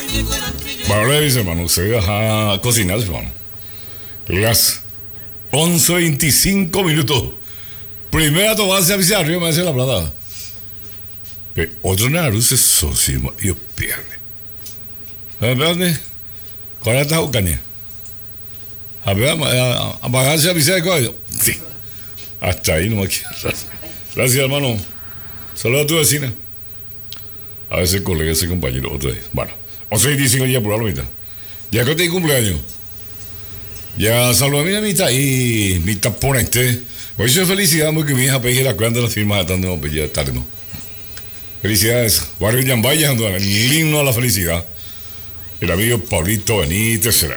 Bueno, mis hermanos, se va a cocinar, hermano. Las 11:25 minutos. Primera tomarse a visitar, arriba me hace la plata. Pero otro Naruto es socio, yo pierde. ¿Verdad? ¿Cuál es la ucaña? A ver, a pagarse a visitar, sí. Hasta ahí no me quiero. Gracias, hermano. Saludos a tu vecina. A veces colega, ese compañero, otra vez. Bueno, 11:25 ya por la mitad. Ya que te cumpleaños. Ya saludé a mi amita y mi taponete. Hoy soy felicidad porque mi hija peje la cuenta de las firmas atando no ya tarde, ¿no? Felicidades. Barrio Yambaya, el himno a la felicidad. El amigo Pablito Benítez será.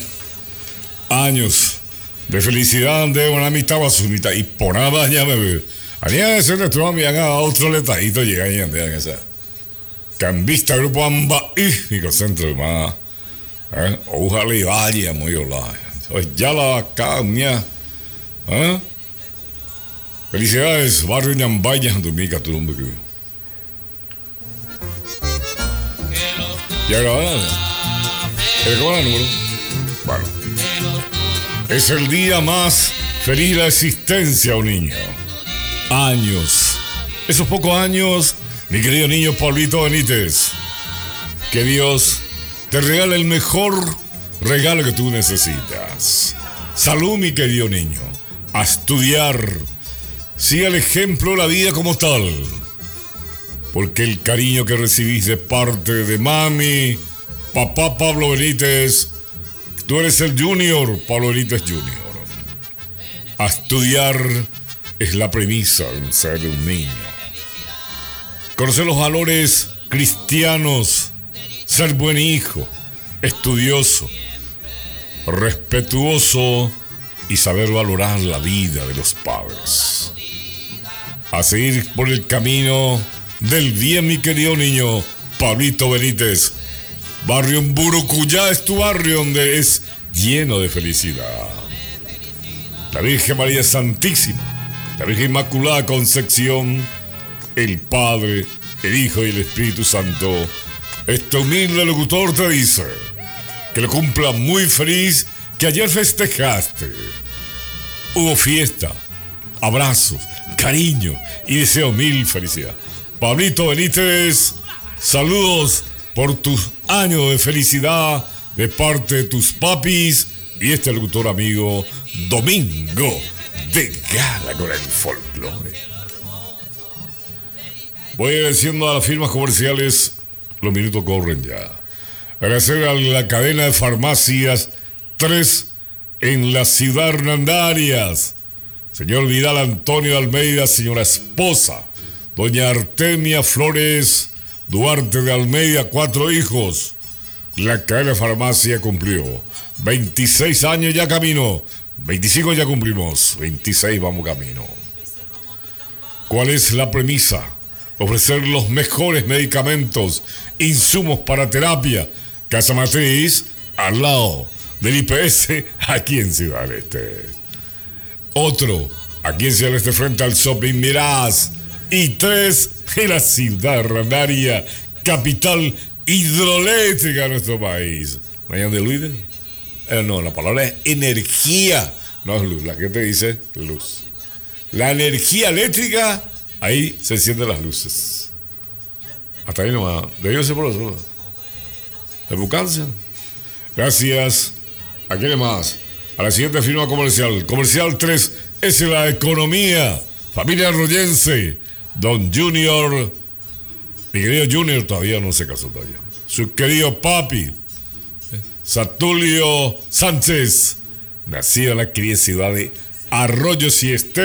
Años de felicidad de una amistad basumita y por nada ya me veo. Allá ese nuestro me haga otro letadito llega y andan esa. Cambista grupo amba y microcentro más. Ojalá y vaya muy hola. Ya la caña. Felicidades, barrio Yambaya, Dominica, Turumbo que veo. Ya grabada. ¿El número? Bueno. Es el día más feliz de la existencia, un niño. Años. Esos pocos años, mi querido niño Pablito Benítez. Que Dios te regale el mejor regalo que tú necesitas. Salud, mi querido niño. A estudiar. Siga el ejemplo de la vida como tal. Porque el cariño que recibís de parte de mami, papá Pablo Benítez, tú eres el junior, Pablo Benítez Junior. A estudiar es la premisa de ser un niño. Conocer los valores cristianos, ser buen hijo, estudioso, respetuoso y saber valorar la vida de los padres. A seguir por el camino del bien, mi querido niño Pablito Benítez. Barrio Burucuyá es tu barrio donde es lleno de felicidad. La Virgen María Santísima, la Virgen Inmaculada Concepción, el Padre, el Hijo y el Espíritu Santo. Este humilde locutor te dice que lo cumpla muy feliz, que ayer festejaste. Hubo fiesta, abrazos, cariño y deseo mil felicidad. Pablito Benítez, saludos por tus años de felicidad de parte de tus papis y este locutor amigo Domingo de Gala con el folclore. Voy agradeciendo a las firmas comerciales, los minutos corren ya. Agradecer a la cadena de farmacias 3 en la ciudad de Hernandarias. Señor Vidal Antonio Almeida, señora esposa. Doña Artemia Flores Duarte de Almeida, 4 hijos. La cadena de farmacia cumplió 26 años ya camino. 25 ya cumplimos, 26 vamos camino. ¿Cuál es la premisa? Ofrecer los mejores medicamentos, insumos para terapia. Casa Matriz, al lado del IPS, aquí en Ciudad del Este. Otro, aquí en Ciudad del Este, frente al Shopping Mirás. Y 3, en la ciudad de Hernandaria, capital hidroeléctrica de nuestro país. ¿Mañana de luz? No, la palabra es energía, no es luz. La gente dice luz. La energía eléctrica, ahí se encienden las luces. Hasta ahí nomás. Debió ser por eso. ¿De buscarse? Gracias. ¿A quién más? A la siguiente firma comercial. Comercial 3 es la economía. Familia arroyense. Don Junior. Mi querido Junior todavía no se casó todavía. Su querido papi. Satulio Sánchez. Nacido en la querida ciudad de Arroyo Sieste.